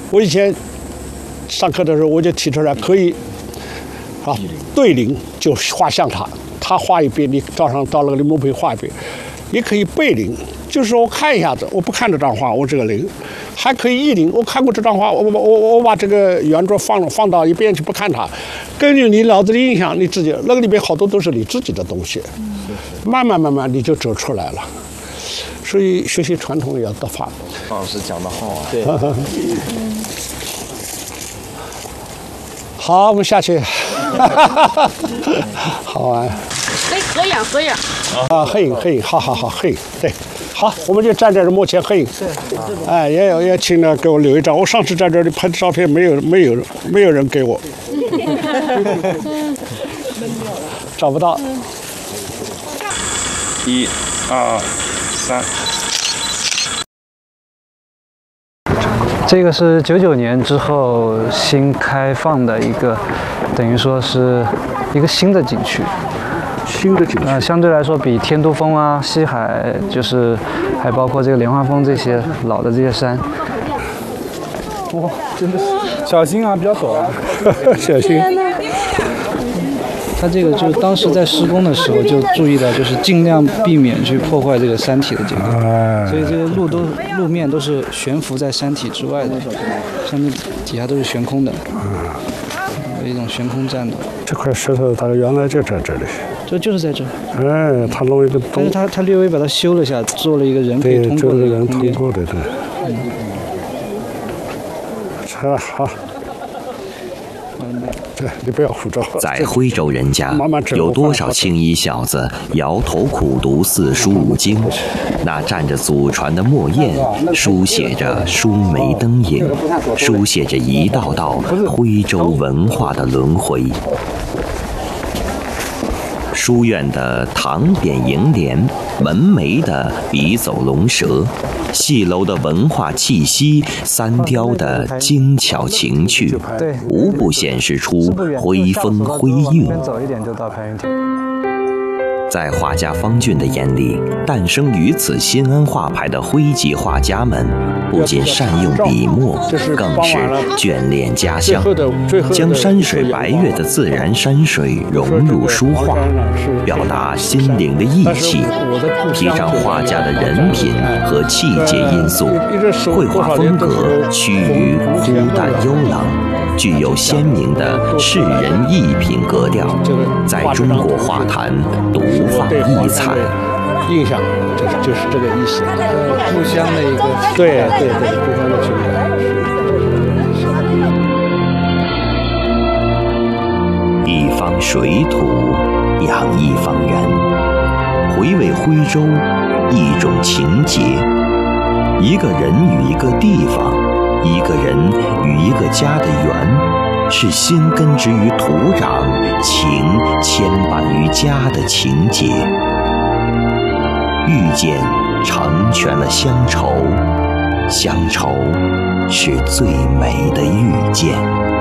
我以前上课的时候，我就提出来可以，啊，对铃就画像他，他画一遍，你照上到那个临摹碑画一遍，也可以背铃，就是说我看一下子，我不看这张画，我这个铃，还可以译铃，我看过这张画，我把这个圆桌放到一边去不看它，根据你脑子的印象，你自己那个里面好多都是你自己的东西，慢慢你就走出来了。所以学习传统也要得法。 方老师讲得好啊。 对。 好，我们下去。好玩。 来合影。 啊，合影，好，合影，对，好，我们就站在这幕前合影。对。哎，也请呢给我留一张。我上次在这里拍的照片，没有人给我。找不到。 1、2、3。 这个是99年之后新开放的一个，等于说是一个新的景区。相对来说比天都峰啊、西海，就是还包括这个莲花峰这些老的这些山。 哇，真的是小心啊，比较陡啊， 小心。 它这个就是当时在施工的时候就注意到，就是尽量避免去破坏这个山体的结构，所以这个路面都是悬浮在山体之外的，上面底下都是悬空的，有一种悬空栈道。 这块石头它原来就在这里， 就是在这。 哎，它弄一个洞， 但是它略微把它修了一下，做了一个人可以通过的人通过的，对。好。对，你不要胡诌。 在徽州人家，有多少青衣小子摇头苦读四书五经？那蘸着祖传的墨砚，书写着书眉灯影，书写着一道道徽州文化的轮回。书院的唐匾楹联，文眉的笔走龙蛇，戏楼的文化气息，三雕的精巧情趣，无不显示出徽风徽韵。在画家方俊的眼里，诞生于此新安画派的徽籍画家们，不仅善用笔墨，更是眷恋家乡，将山水白月的自然山水融入书画，表达心灵的意气，提倡画家的人品和气节因素，绘画风格趋于孤淡幽冷，具有鲜明的世人艺品格调，在中国画坛独放异彩。 印象就是这个意思， 故乡的一个对，故乡的情感。 一方水土养一方人，回味徽州一种情结，一个人与一个地方，一个人与一个家的缘，是心根植于土壤，情牵绊于家的情结。遇见成全了乡愁，乡愁是最美的遇见。